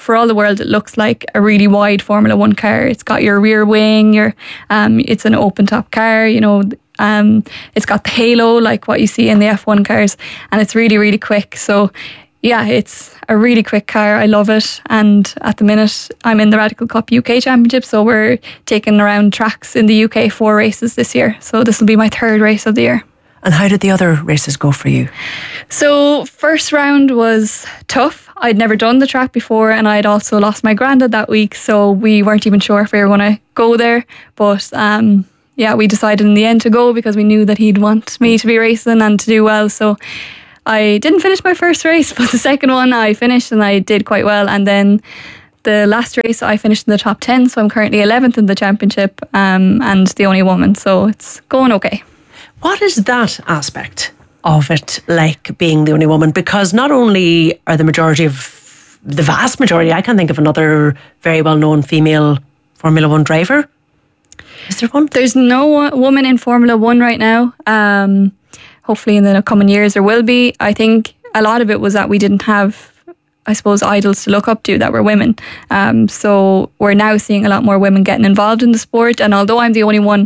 for all the world, it looks like a really wide Formula One car. It's got your rear wing, it's an open top car, it's got the halo like what you see in the F1 cars, and it's really, really quick. So yeah, it's a really quick car. I love it. And at the minute, I'm in the Radical Cup UK Championship. So we're taking around tracks in the UK 4 races this year. So this will be my 3rd race of the year. And how did the other races go for you? So first round was tough. I'd never done the track before, and I'd also lost my granddad that week. So we weren't even sure if we were going to go there. But we decided in the end to go because we knew that he'd want me to be racing and to do well. So I didn't finish my first race, but the second one I finished and I did quite well. And then the last race I finished in the top 10, so I'm currently 11th in the championship and the only woman, so it's going okay. What is that aspect of it like, being the only woman? Because not only are the vast majority, I can't think of another very well-known female Formula One driver. Is there one? There's no woman in Formula One right now. Hopefully in the coming years there will be. I think a lot of it was that we didn't have, I suppose, idols to look up to that were women. So we're now seeing a lot more women getting involved in the sport. And although I'm the only one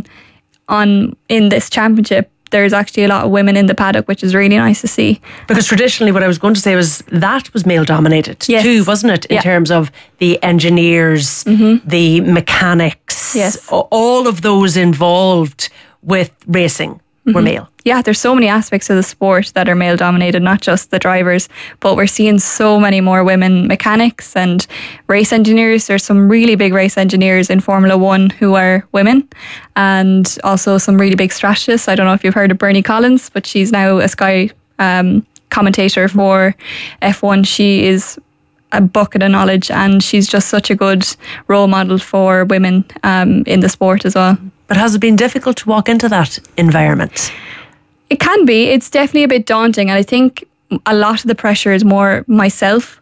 in this championship, there's actually a lot of women in the paddock, which is really nice to see. Because traditionally what I was going to say was that was male dominated too, wasn't it? In terms of the engineers, the mechanics, all of those involved with racing were male. Yeah, there's so many aspects of the sport that are male dominated, not just the drivers, but we're seeing so many more women mechanics and race engineers. There's some really big race engineers in Formula One who are women, and also some really big strategists. I don't know if you've heard of Bernie Collins, but she's now a Sky commentator for F1. She is a bucket of knowledge, and she's just such a good role model for women in the sport as well. But has it been difficult to walk into that environment? It can be. It's definitely a bit daunting, and I think a lot of the pressure is more myself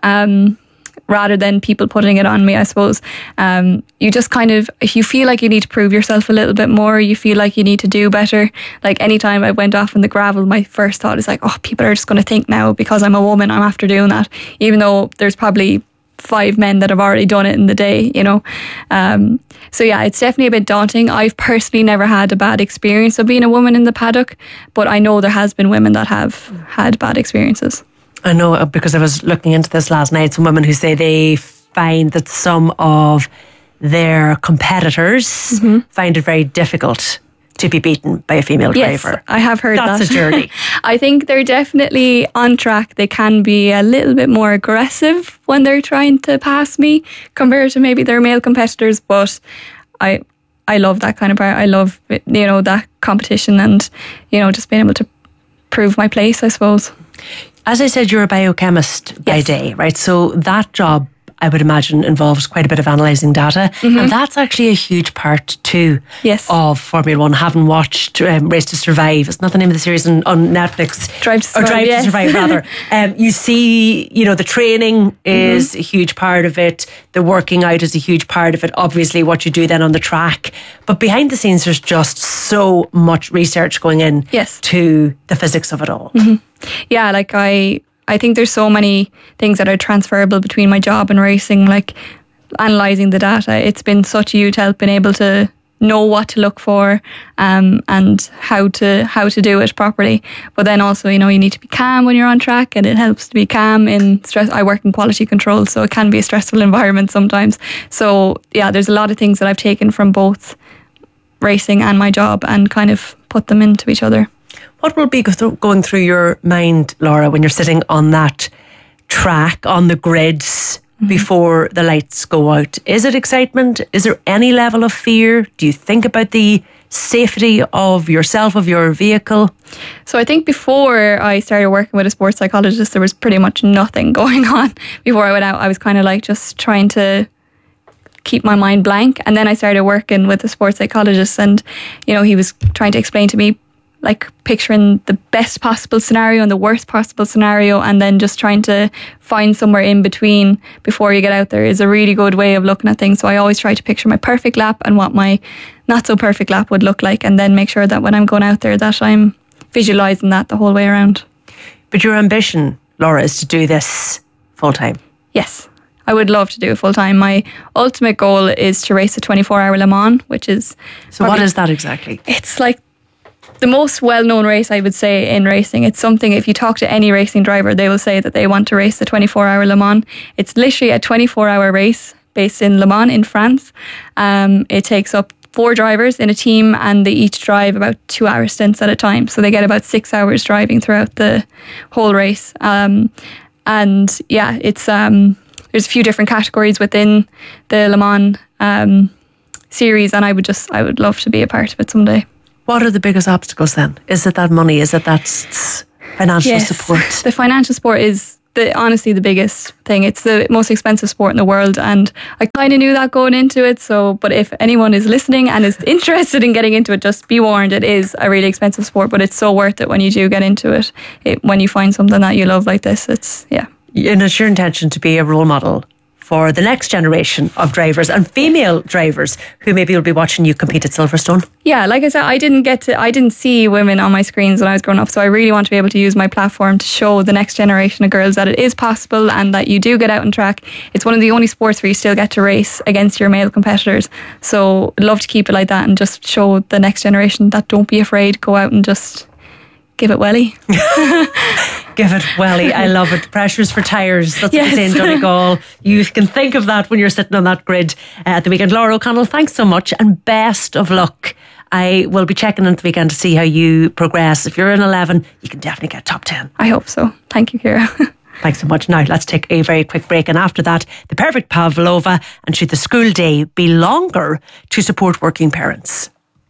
rather than people putting it on me, I suppose. You just if you feel like you need to prove yourself a little bit more, you feel like you need to do better. Like anytime I went off in the gravel, my first thought is like, oh, people are just going to think now because I'm a woman, I'm after doing that, even though there's probably 5 men that have already done it in the day, So yeah, it's definitely a bit daunting. I've personally never had a bad experience of being a woman in the paddock, but I know there has been women that have had bad experiences. I know, because I was looking into this last night, some women who say they find that some of their competitors find it very difficult to be beaten by a female driver. Yes, I have heard that. That's a journey. I think they're definitely on track. They can be a little bit more aggressive when they're trying to pass me compared to maybe their male competitors, but I love that kind of part. I love, that competition and, just being able to prove my place, I suppose. As I said, you're a biochemist by day, right? So that job, I would imagine, involves quite a bit of analysing data. And that's actually a huge part too of Formula One. Having watched Race to Survive, it's not the name of the series on Netflix. Drive to Survive, rather. You see, the training is a huge part of it. The working out is a huge part of it. Obviously, what you do then on the track. But behind the scenes, there's just so much research going in to the physics of it all. Yeah, like I think there's so many things that are transferable between my job and racing, like analysing the data. It's been such a huge help being able to know what to look for and how to do it properly. But then also, you need to be calm when you're on track, and it helps to be calm in stress. I work in quality control, so it can be a stressful environment sometimes. So yeah, there's a lot of things that I've taken from both racing and my job and kind of put them into each other. What will be going through your mind, Laura, when you're sitting on that track, on the grids, before the lights go out? Is it excitement? Is there any level of fear? Do you think about the safety of yourself, of your vehicle? So I think before I started working with a sports psychologist, there was pretty much nothing going on. Before I went out, I was kind of like just trying to keep my mind blank. And then I started working with a sports psychologist, and, he was trying to explain to me, like, picturing the best possible scenario and the worst possible scenario, and then just trying to find somewhere in between before you get out there is a really good way of looking at things. So I always try to picture my perfect lap and what my not so perfect lap would look like, and then make sure that when I'm going out there that I'm visualising that the whole way around. But your ambition, Laura, is to do this full time. Yes. I would love to do it full time. My ultimate goal is to race a 24-hour Le Mans, which is... So what is that exactly? It's like the most well-known race, I would say, in racing. It's something, if you talk to any racing driver, they will say that they want to race the 24-hour Le Mans. It's literally a 24-hour race based in Le Mans in France. It takes up 4 drivers in a team, and they each drive about 2-hour stints at a time. So they get about 6 hours driving throughout the whole race. And yeah, it's there's a few different categories within the Le Mans series, and I would love to be a part of it someday. What are the biggest obstacles then? Is it that money? Is it that financial support? The financial support is honestly the biggest thing. It's the most expensive sport in the world, and I kind of knew that going into it. So, but if anyone is listening and is interested in getting into it, just be warned, it is a really expensive sport, but it's so worth it when you do get into it. When you find something that you love like this, it's, yeah. And it's your intention to be a role model for the next generation of drivers and female drivers who maybe will be watching you compete at Silverstone? Yeah, like I said, I didn't see women on my screens when I was growing up, so I really want to be able to use my platform to show the next generation of girls that it is possible and that you do get out on track. It's one of the only sports where you still get to race against your male competitors. So I'd love to keep it like that and just show the next generation that don't be afraid, go out and just give it welly. Give it welly. I love it. Pressures for tyres. That's what they say in Donegal. You can think of that when you're sitting on that grid at the weekend. Laura O'Connell, thanks so much and best of luck. I will be checking in at the weekend to see how you progress. If you're in 11, you can definitely get top 10. I hope so. Thank you, Ciara. Thanks so much. Now let's take a very quick break, and after that, the perfect Pavlova, and should the school day be longer to support working parents?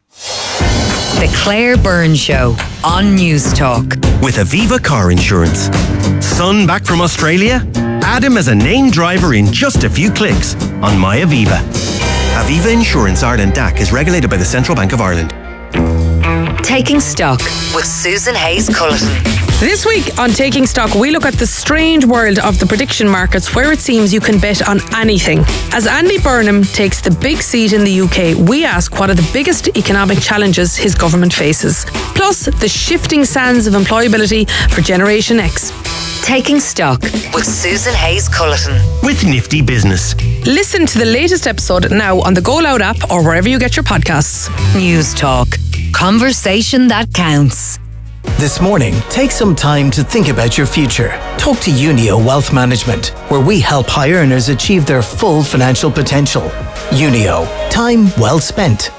The Claire Byrne Show on News Talk. With Aviva Car Insurance. Son back from Australia? Add him as a named driver in just a few clicks on My Aviva. Aviva Insurance Ireland DAC is regulated by the Central Bank of Ireland. Taking Stock with Susan Hayes-Culleton. This week on Taking Stock, we look at the strange world of the prediction markets where it seems you can bet on anything. As Andy Burnham takes the big seat in the UK, we ask what are the biggest economic challenges his government faces. Plus, the shifting sands of employability for Generation X. Taking Stock with Susan Hayes-Culleton. With Nifty Business. Listen to the latest episode now on the Go Loud app or wherever you get your podcasts. News Talk. Conversation that counts. This morning, take some time to think about your future. Talk to Unio Wealth Management, where we help high earners achieve their full financial potential. Unio, time well spent.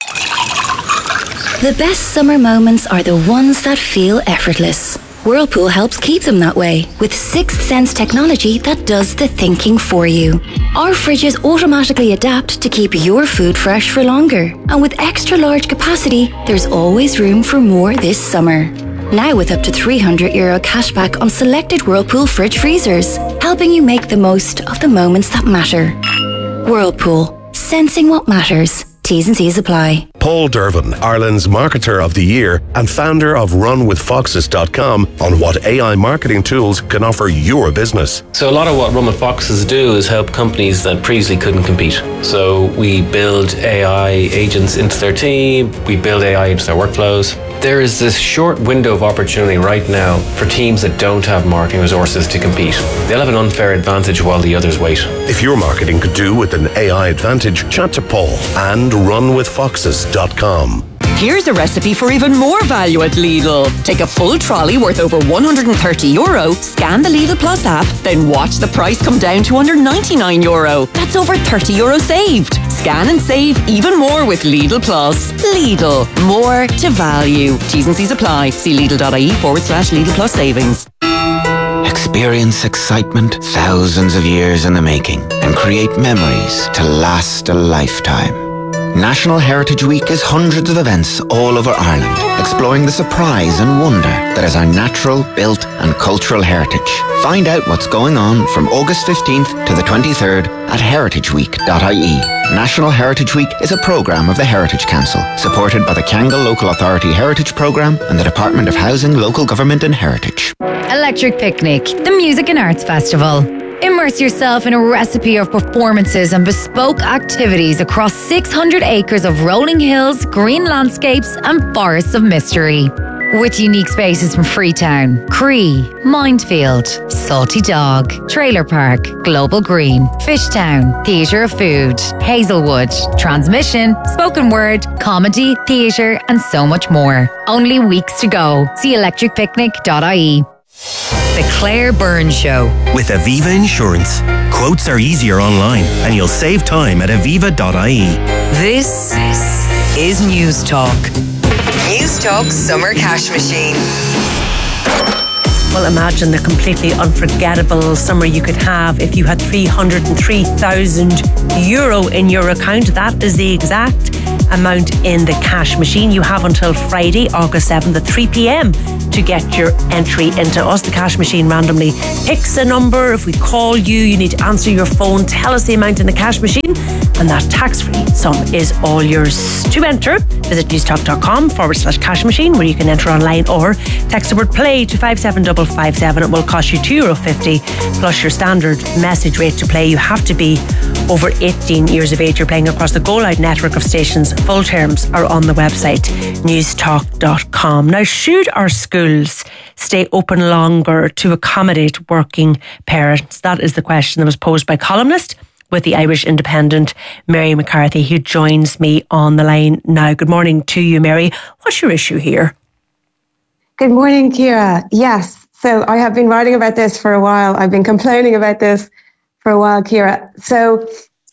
The best summer moments are the ones that feel effortless. Whirlpool helps keep them that way with Sixth Sense technology that does the thinking for you. Our fridges automatically adapt to keep your food fresh for longer. And with extra large capacity, there's always room for more this summer. Now with up to €300 cashback on selected Whirlpool fridge freezers, helping you make the most of the moments that matter. Whirlpool, sensing what matters. T's and C's apply. Paul Dervin, Ireland's Marketer of the Year and founder of RunWithFoxes.com on what AI marketing tools can offer your business. So a lot of what Run With Foxes do is help companies that previously couldn't compete. So we build AI agents into their team, we build AI into their workflows. There is this short window of opportunity right now for teams that don't have marketing resources to compete. They'll have an unfair advantage while the others wait. If your marketing could do with an AI advantage, chat to Paul and RunWithFoxes.com. Here's a recipe for even more value at Lidl. Take a full trolley worth over €130, scan the Lidl Plus app, then watch the price come down to under €99. That's over €30 saved. Scan and save even more with Lidl Plus. Lidl, more to value. T's and C's apply. See Lidl.ie/Lidl Plus savings. Experience excitement thousands of years in the making and create memories to last a lifetime. National Heritage Week is hundreds of events all over Ireland, exploring the surprise and wonder that is our natural, built and cultural heritage. Find out what's going on from August 15th to the 23rd at heritageweek.ie. National Heritage Week is a programme of the Heritage Council, supported by the Kangol Local Authority Heritage Programme and the Department of Housing, Local Government and Heritage. Electric Picnic, the Music and Arts Festival. Immerse yourself in a recipe of performances and bespoke activities across 600 acres of rolling hills, green landscapes and forests of mystery. With unique spaces from Freetown, Cree, Mindfield, Salty Dog, Trailer Park, Global Green, Fishtown, Theatre of Food, Hazelwood, Transmission, Spoken Word, Comedy, Theatre and so much more. Only weeks to go. See electricpicnic.ie. The Claire Byrne Show. With Aviva Insurance. Quotes are easier online and you'll save time at aviva.ie. This is News Talk. News Talk Summer Cash Machine. Well, imagine the completely unforgettable summer you could have if you had €303,000 in your account. That is the exact amount in the cash machine. You have until Friday, August 7th at 3 p.m. to get your entry into us. The cash machine randomly picks a number. If we call you, you need to answer your phone, tell us the amount in the cash machine, and that tax-free sum is all yours. To enter, visit newstalk.com/cash machine, where you can enter online, or text the word play to 57557. It will cost you €2.50 plus your standard message rate to play. You have to be over 18 years of age. You're playing across the Go Loud network of stations. Full terms are on the website newstalk.com. Now, should our schools stay open longer to accommodate working parents? That is the question that was posed by columnist with the Irish Independent, Mary McCarthy, who joins me on the line now. Good morning to you, Mary. What's your issue here? Good morning, Ciara. Yes, so I have been writing about this for a while. I've been complaining about this for a while, Ciara. So,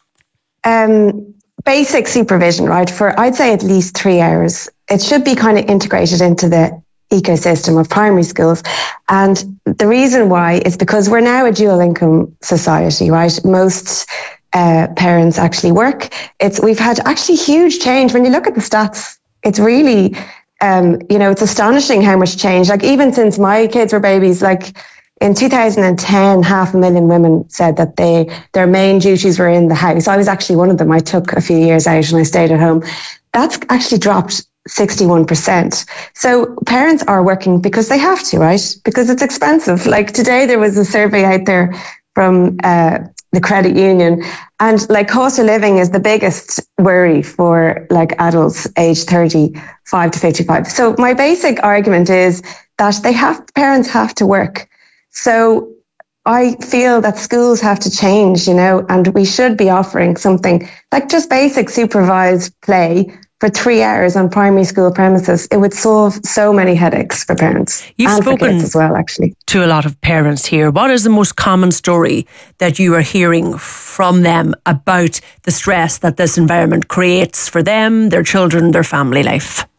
basic supervision, right, for I'd say at least 3 hours. It should be kind of integrated into the ecosystem of primary schools. And the reason why is because we're now a dual income society, right? Most parents actually work. We've had actually huge change. When you look at the stats, it's really, it's astonishing how much change. Like even since my kids were babies, like in 2010, 500,000 women said that their main duties were in the house. I was actually one of them. I took a few years out and I stayed at home. That's actually dropped 61%. So parents are working because they have to, right? Because it's expensive. Like today there was a survey out there from the credit union, and like cost of living is the biggest worry for like adults aged 35 to 55. So my basic argument is that parents have to work. So I feel that schools have to change, and we should be offering something like just basic supervised play for 3 hours on primary school premises. It would solve so many headaches for parents. You've and spoken for kids as well, actually, to a lot of parents here. What is the most common story that you are hearing from them about the stress that this environment creates for them, their children, their family life?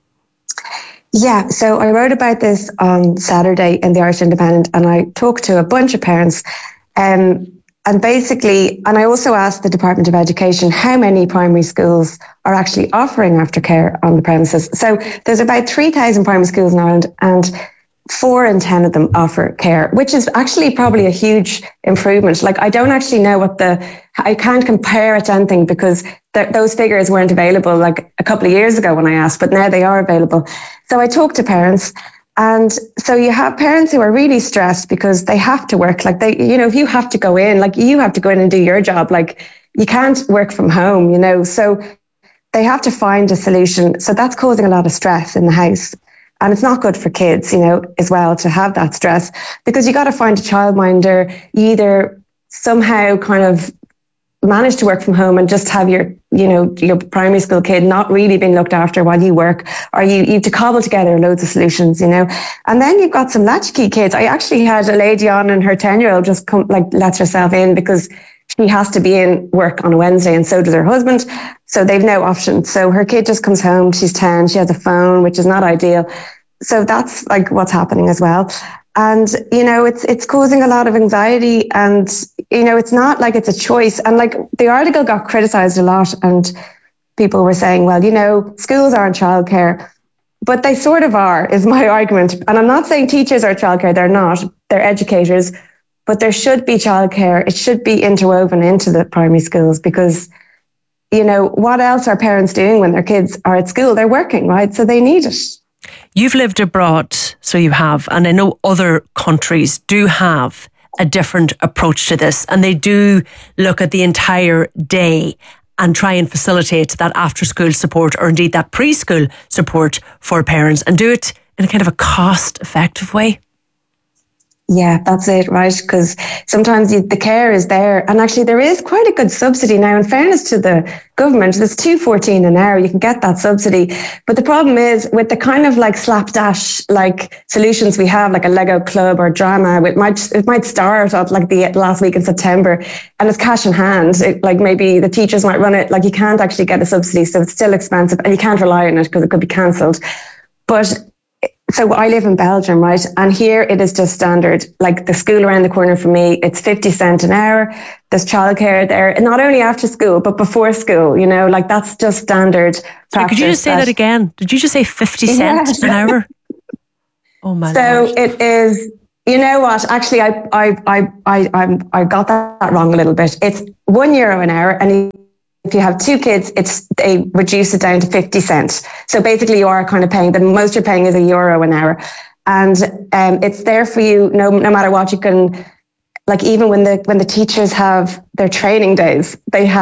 Yeah, so I wrote about this on Saturday in the Irish Independent, and I talked to a bunch of parents. And basically, and I also asked the Department of Education how many primary schools are actually offering aftercare on the premises. So there's about 3,000 primary schools in Ireland, and 4 in 10 of them offer care, which is actually probably a huge improvement. Like I don't actually know I can't compare it to anything because those figures weren't available like a couple of years ago when I asked, but now they are available. So I talked to parents. And so you have parents who are really stressed because they have to work. Like if you have to go in, like you have to go in and do your job, like you can't work from home, so they have to find a solution. So that's causing a lot of stress in the house. And it's not good for kids, as well to have that stress, because you got to find a childminder. You either somehow kind of manage to work from home and just have your primary school kid not really being looked after while you work, or you have to cobble together loads of solutions, And then you've got some latchkey kids. I actually had a lady on, and her 10-year-old just lets herself in because she has to be in work on a Wednesday, and so does her husband. So they've no option. So her kid just comes home. She's 10. She has a phone, which is not ideal. So that's like what's happening as well. And, it's causing a lot of anxiety, and, it's not like it's a choice. And like the article got criticized a lot, and people were saying, well, schools aren't childcare, but they sort of are, is my argument. And I'm not saying teachers are childcare. They're not. They're educators, but there should be childcare. It should be interwoven into the primary schools because, what else are parents doing when their kids are at school? They're working, right? So they need it. You've lived abroad, so you have, and I know other countries do have a different approach to this, and they do look at the entire day and try and facilitate that after-school support, or indeed that preschool support for parents, and do it in a kind of a cost-effective way? Yeah, that's it, right? Because sometimes the care is there, and actually there is quite a good subsidy now. In fairness to the government, there's $2.14 an hour. You can get that subsidy, but the problem is with the kind of like slapdash like solutions we have, like a Lego club or drama. It might start at like the last week in September, and it's cash in hand. Like maybe the teachers might run it. Like you can't actually get a subsidy, so it's still expensive, and you can't rely on it because it could be cancelled. But so I live in Belgium, right? And here it is just standard. Like the school around the corner from me, it's 50 cents an hour. There's childcare there, and not only after school, but before school, you know, like that's just standard practice. Could you just say that again? Did you just say 50 cents an hour? Oh my So Lord. it is, you know what? Actually, I got that wrong a little bit. It's €1 an hour, and if you have 2 kids, they reduce it down to 50 cents. So basically you are kind of paying, the most you're paying is €1 an hour. And it's there for you no matter what. You can, like, even when the teachers have their training days,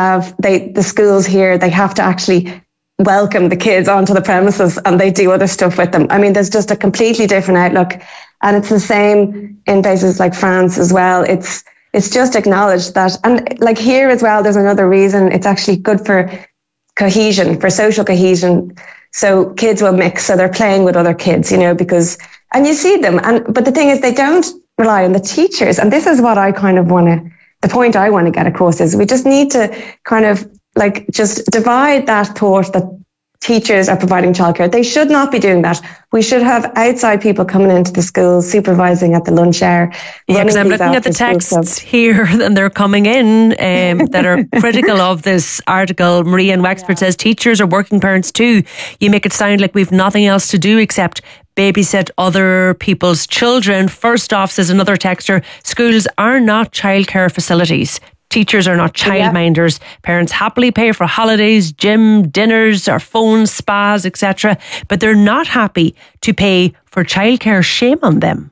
the schools here, they have to actually welcome the kids onto the premises, and they do other stuff with them. I mean, there's just a completely different outlook. And it's the same in places like France as well. It's just acknowledged that, and like here as well, there's another reason. It's actually good for cohesion, for social cohesion. So kids will mix, so they're playing with other kids, you know, and you see them. But the thing is, they don't rely on the teachers. And this is what I kind of the point I want to get across is we just need to kind of like just divide that thought that teachers are providing childcare. They should not be doing that. We should have outside people coming into the schools, supervising at the lunch hour. Yeah, because I'm looking at the texts here, and they're coming in that are critical of this article. Maria in Wexford says, teachers are working parents too. You make it sound like we've nothing else to do except babysit other people's children. First off, says another texter, schools are not childcare facilities. Teachers are not childminders. Parents happily pay for holidays, gym, dinners, or phones, spas, etc. But they're not happy to pay for childcare. Shame on them.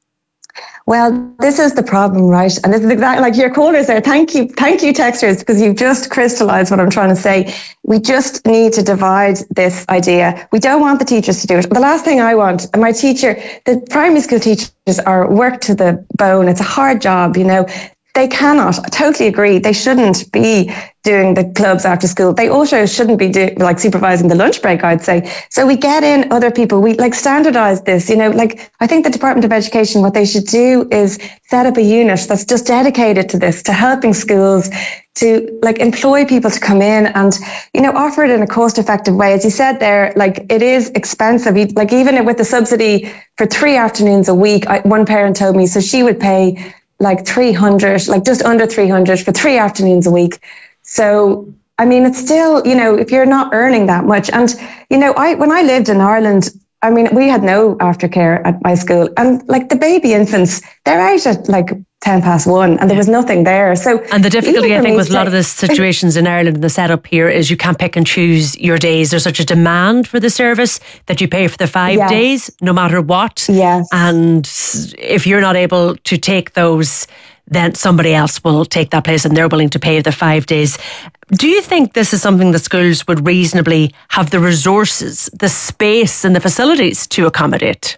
Well, this is the problem, right? And this is exactly like your callers there. Thank you, texters, because you've just crystallized what I'm trying to say. We just need to divide this idea. We don't want the teachers to do it. The last thing I want, and the primary school teachers are worked to the bone. It's a hard job, you know. They cannot. I totally agree. They shouldn't be doing the clubs after school. They also shouldn't be supervising the lunch break, I'd say. So we get in other people. We standardize this, you know, I think the Department of Education, what they should do is set up a unit that's just dedicated to this, to helping schools, to employ people to come in and, you know, offer it in a cost effective way. As you said there, it is expensive. Even with the subsidy for 3 afternoons a week, one parent told me, so she would pay 300, just under 300 for 3 afternoons a week. So, I mean, it's still, you know, if you're not earning that much. And, you know, when I lived in Ireland, I mean, we had no aftercare at my school. And the baby infants, they're out at 1:10 and there was nothing there. So, and the difficulty, I think, with a lot of the situations in Ireland and the setup here is you can't pick and choose your days. There's such a demand for the service that you pay for the 5 days, no matter what. Yes. And if you're not able to take those, then somebody else will take that place and they're willing to pay the 5 days. Do you think this is something that schools would reasonably have the resources, the space and the facilities to accommodate?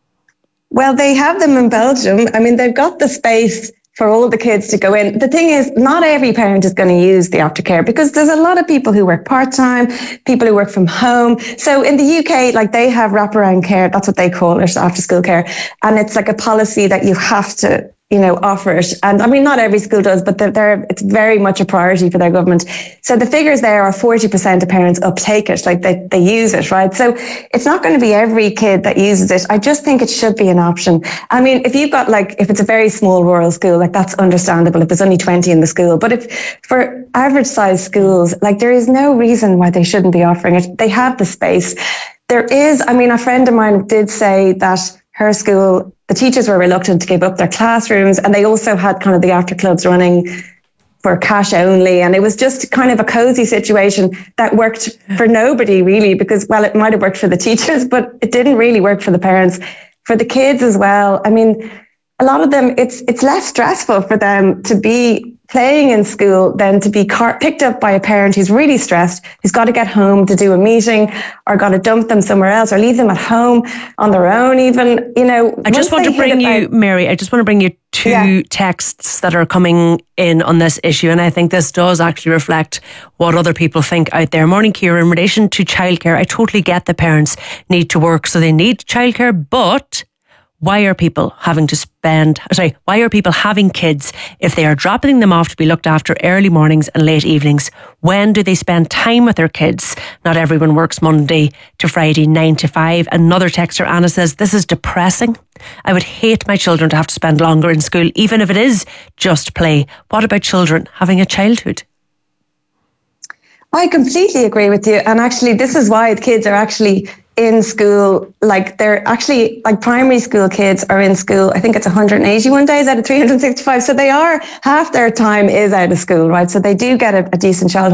Well, they have them in Belgium. I mean, they've got the space for all the kids to go in. The thing is, not every parent is going to use the aftercare because there's a lot of people who work part-time, people who work from home. So in the UK, they have wraparound care. That's what they call it, after school care. And it's a policy that you have to, you know, offer it. And I mean, not every school does, but it's very much a priority for their government. So the figures there are 40% of parents uptake it, they use it, right? So it's not going to be every kid that uses it. I just think it should be an option. I mean, if you've got if it's a very small rural school, that's understandable if there's only 20 in the school. But if for average sized schools, there is no reason why they shouldn't be offering it. They have the space. There is, I mean, a friend of mine did say that her school, the teachers were reluctant to give up their classrooms, and they also had kind of the after clubs running for cash only. And it was just kind of a cozy situation that worked for nobody really, because, well, it might have worked for the teachers, but it didn't really work for the parents, for the kids as well. I mean, a lot of them, it's less stressful for them to be playing in school than to be picked up by a parent who's really stressed, who's got to get home to do a meeting, or got to dump them somewhere else, or leave them at home on their own even, I just want to bring you, Mary, I just want to bring you two texts that are coming in on this issue, and I think this does actually reflect what other people think out there. Morning, Ciara. In relation to childcare, I totally get the parents need to work, so they need childcare, but why are people having kids if they are dropping them off to be looked after early mornings and late evenings? When do they spend time with their kids? Not everyone works Monday to Friday 9 to 5. Another texter, Anna, says, this is depressing. I would hate my children to have to spend longer in school, even if it is just play. What about children having a childhood? I completely agree with you. And actually, this is why the kids are actually in school. Like, they're actually, like, primary school kids are in school, I think it's 181 days out of 365. So they are, half their time is out of school, right? So they do get a decent childhood.